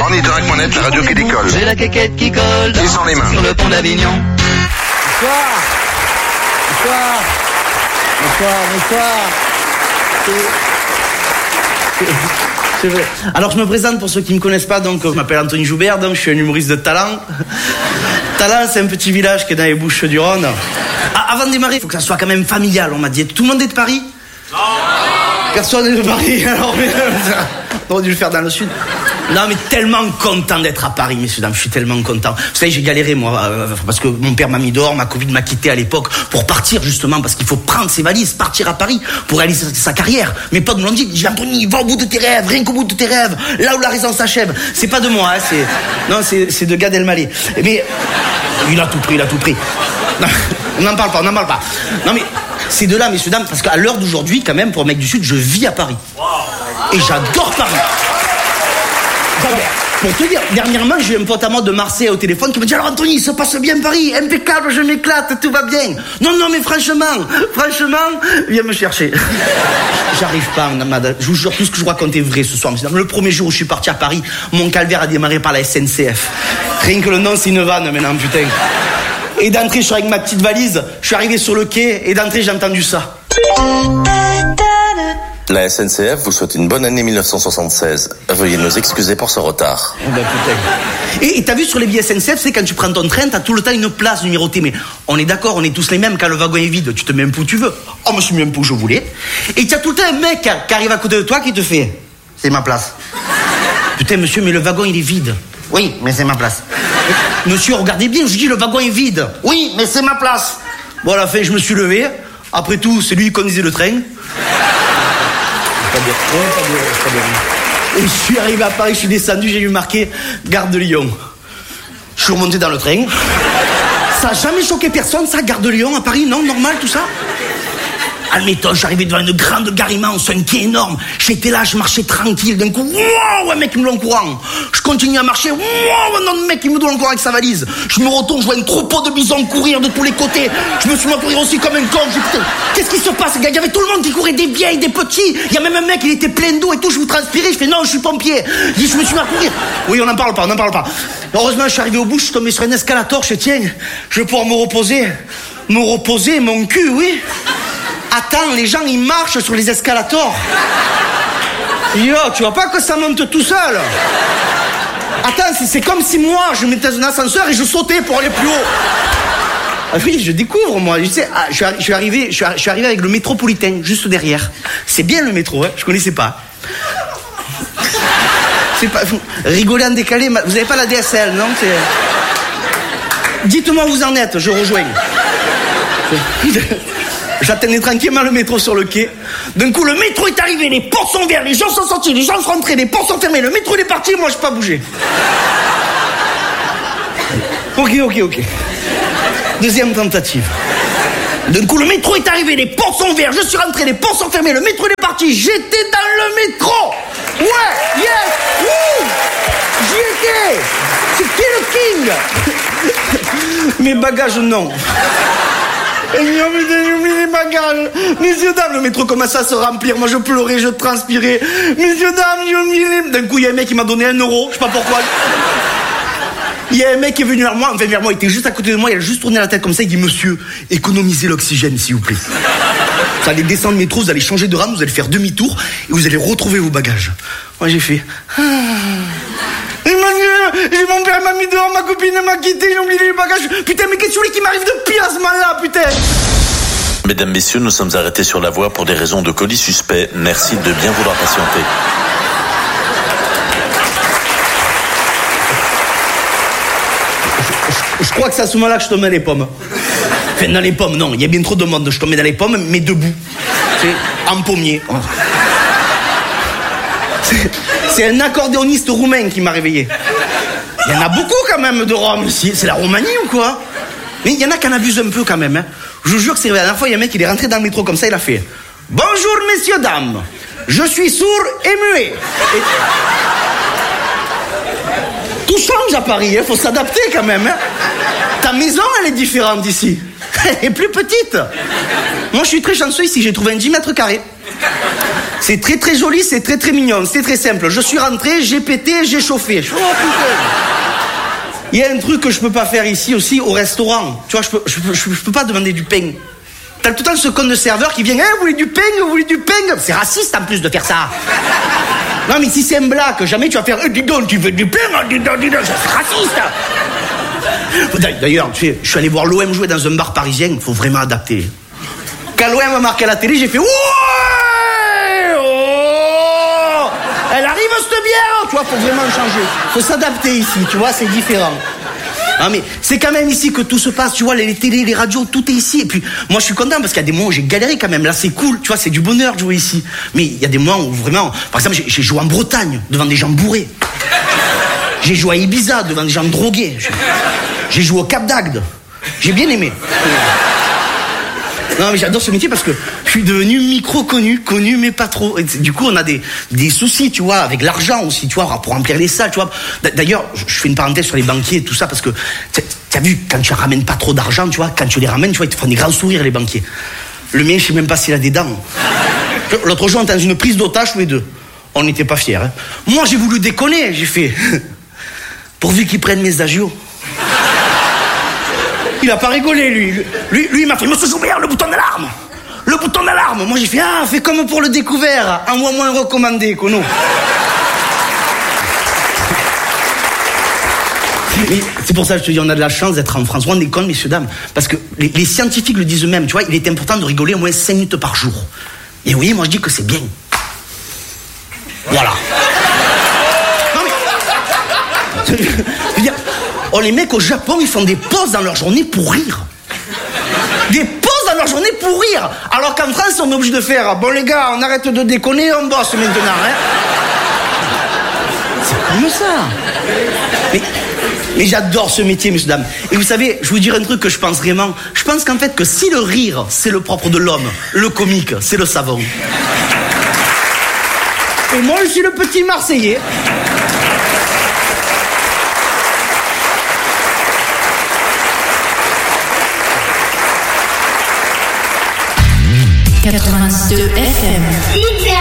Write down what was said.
Ornithorynque.net, la radio qui décolle. J'ai la quéquette qui colle Et sans les mains. sur le pont d'Avignon. C'est vrai. Alors je me présente pour ceux qui ne me connaissent pas, donc je m'appelle Anthony Joubert, donc je suis un humoriste de Talent. Talent, c'est un petit village qui est dans les Bouches-du-Rhône. Ah, avant de démarrer, il faut que ça soit quand même familial, on m'a dit. Tout le monde est de Paris? Non. Personne n'est de Paris, alors on aurait dû le faire dans le sud. Non, mais tellement content d'être à Paris, messieurs, dames, je suis tellement content. Vous savez, j'ai galéré, moi, parce que mon père m'a mis dehors, ma Covid m'a quitté à l'époque pour partir, justement, parce qu'il faut prendre ses valises, partir à Paris pour réaliser sa carrière. Mes potes me l'ont dit, j'ai Anthony, va au bout de tes rêves, rien qu'au bout de tes rêves, là où la raison s'achève. C'est pas de moi, hein, c'est de Gad Elmaleh. Mais il a tout pris. Non, on n'en parle pas. Non, mais c'est de là, messieurs, dames, parce qu'à l'heure d'aujourd'hui, quand même, pour un mec du Sud, je vis à Paris. Et j'adore Paris. Pour te dire, dernièrement, j'ai eu un pote à moi de Marseille au téléphone qui me dit, alors Anthony, il se passe bien Paris, impeccable, je m'éclate, tout va bien. Non, mais franchement, viens me chercher. J'arrive pas, madame. Je vous jure, tout ce que je vous raconte est vrai ce soir. Le premier jour où je suis parti à Paris, mon calvaire a démarré par la SNCF. Rien que le nom, c'est une vanne maintenant, putain. Et d'entrée, je suis avec ma petite valise, je suis arrivé sur le quai, et d'entrée, j'ai entendu ça. La SNCF vous souhaite une bonne année 1976. Veuillez nous excuser pour ce retard. Oh ben putain. Et t'as vu sur les billets SNCF, c'est quand tu prends ton train, t'as tout le temps une place numérotée. Mais on est d'accord, on est tous les mêmes quand le wagon est vide. Tu te mets un peu où tu veux. Oh, moi je me mets un peu où je voulais. Et t'as tout le temps un mec qui arrive à côté de toi qui te fait, c'est ma place. Putain monsieur, mais le wagon il est vide. Oui, mais c'est ma place. Monsieur, regardez bien, je dis le wagon est vide. Oui, mais c'est ma place. Bon, à la fin, je me suis levé. Après tout, c'est lui qui conduisait le train. Pas bien. Et je suis arrivé à Paris, je suis descendu, j'ai eu marqué Gare de Lyon. Je suis remonté dans le train. Ça n'a jamais choqué personne, ça, Gare de Lyon à Paris, non? Normal, tout ça? Admettons, je suis arrivé devant une grande gare immense, un quai énorme. J'étais là, je marchais tranquille. D'un coup, wow, un mec qui me donne courant. Je continue à marcher, wow, un autre mec qui me donne courant avec sa valise. Je me retourne, je vois un troupeau de bisons courir de tous les côtés. Je me suis mis à courir aussi comme un con. Putain, qu'est-ce qui se passe? Il y avait tout le monde qui courait, des vieilles, des petits. Il y a même un mec, il était plein d'eau et tout. Je vous transpirais. Je fais non, je suis pompier. Je me suis mis à courir. Oui, on n'en parle pas. Heureusement, je suis arrivé au bout, je suis tombé sur un escalator. Je tiens, je vais pouvoir me reposer. Mon cul, oui. Attends, les gens, ils marchent sur les escalators. Yo, tu vois pas que ça monte tout seul? Attends, c'est comme si moi, je mettais un ascenseur et je sautais pour aller plus haut. Ah oui, je découvre, moi. Tu sais, je suis arrivé avec le métropolitain, juste derrière. C'est bien le métro, hein, je connaissais pas. C'est pas... Rigoler en décalé, vous avez pas la DSL, non? Dites-moi où vous en êtes, je rejoins. J'attendais tranquillement le métro sur le quai. D'un coup, le métro est arrivé, les portes sont ouvertes, les gens sont sortis, les gens sont rentrés, les portes sont fermées, le métro il est parti, moi je peux pas bouger. Ok. Deuxième tentative. D'un coup, le métro est arrivé, les portes sont ouvertes, je suis rentré, les portes sont fermées, le métro il est parti, j'étais dans le métro. Ouais, yes, wouh, j'y étais. C'était le king. Mes bagages, non. J'ai oublié les bagages. Messieurs, dames, le métro commence à se remplir. Moi, je pleurais, je transpirais. Messieurs, dames, j'ai oublié les... D'un coup, il y a un mec qui m'a donné 1 euro. Je sais pas pourquoi. Il y a un mec qui est venu vers moi. Enfin, vers moi, il était juste à côté de moi. Il a juste tourné la tête comme ça. Il dit, monsieur, économisez l'oxygène, s'il vous plaît. Vous allez descendre le métro, vous allez changer de rame, vous allez faire demi-tour et vous allez retrouver vos bagages. Moi, j'ai fait... Mon père m'a mis dehors, ma copine m'a quitté, j'ai oublié les bagages. Putain, mais qu'est-ce qui m'arrive de pire à ce moment-là, putain? Mesdames, messieurs, nous sommes arrêtés sur la voie pour des raisons de colis suspect. Merci de bien vouloir patienter. Je crois que c'est à ce moment-là que je tombais dans les pommes. Enfin, dans les pommes, non, il y a bien trop de monde. Je tombais dans les pommes, mais debout. C'est en pommier. C'est un accordéoniste roumain qui m'a réveillé. Il y en a beaucoup quand même de Rome ici. C'est la Roumanie ou quoi? Mais il y en a qui en abusent un peu quand même. Hein. Je vous jure que c'est vrai. La dernière fois, il y a un mec qui est rentré dans le métro comme ça, il a fait « Bonjour messieurs, dames, je suis sourd et muet. » Tout change à Paris, faut s'adapter quand même. Hein. Ta maison, elle est différente ici. Elle est plus petite. Moi, je suis très chanceux ici, j'ai trouvé un 10 mètres carrés. C'est très très joli, c'est très très mignon, c'est très simple. Je suis rentré, j'ai pété, j'ai chauffé. Oh putain. Il y a un truc que je peux pas faire ici aussi au restaurant. Tu vois, je peux pas demander du pain. T'as tout le temps ce con de serveur qui vient, vous voulez du pain, vous voulez du pain. C'est raciste en plus de faire ça. Non mais si c'est un blague, jamais tu vas faire, dis donc, tu veux du pain, dis donc, c'est raciste. D'ailleurs, tu sais, je suis allé voir l'OM jouer dans un bar parisien, il faut vraiment adapter. Quand l'OM a marqué à la télé, j'ai fait, ouais, oh, elle arrive cette bière, tu vois, faut vraiment changer. Faut s'adapter ici, tu vois, c'est différent. Non mais c'est quand même ici que tout se passe, tu vois, les télés, les radios, tout est ici. Et puis moi je suis content parce qu'il y a des moments où j'ai galéré quand même. Là c'est cool, tu vois, c'est du bonheur de jouer ici. Mais il y a des moments où vraiment, par exemple j'ai joué en Bretagne devant des gens bourrés. J'ai joué à Ibiza devant des gens drogués. J'ai joué au Cap d'Agde. J'ai bien aimé. Non mais j'adore ce métier parce que je suis devenu connu mais pas trop. Et du coup on a des soucis, tu vois, avec l'argent aussi, tu vois, pour remplir les salles, tu vois. D'ailleurs, je fais une parenthèse sur les banquiers et tout ça parce que t'as vu, quand tu ramènes pas trop d'argent, tu vois, quand tu les ramènes, tu vois, ils te font des grands sourires les banquiers. Le mien, je sais même pas s'il a des dents. L'autre jour, on était dans une prise d'otage tous les deux. On n'était pas fiers. Hein. Moi, j'ai voulu déconner, j'ai fait pourvu qu'ils prennent mes agios. Il a pas rigolé, lui, il m'a fait, monsieur Joubert, le bouton d'alarme. Le bouton d'alarme. Moi, j'ai fait, fais comme pour le découvert. Envoie-moi un recommandé, Kono. Mais c'est pour ça que je te dis, on a de la chance d'être en France. On est con, messieurs, dames. Parce que les scientifiques le disent eux-mêmes, tu vois, il est important de rigoler au moins 5 minutes par jour. Et oui, moi, je dis que c'est bien. Voilà. Non, mais... Je veux dire... Oh, les mecs au Japon, ils font des pauses dans leur journée pour rire. Des pauses dans leur journée pour rire. Alors qu'en France, on est obligé de faire, bon les gars, on arrête de déconner, on bosse maintenant. Hein. C'est comme ça. Mais j'adore ce métier, messieurs, dames. Et vous savez, je vous dirais un truc que je pense vraiment. Je pense qu'en fait, que si le rire, c'est le propre de l'homme, le comique, c'est le savon. Et moi, je suis le petit Marseillais. FM.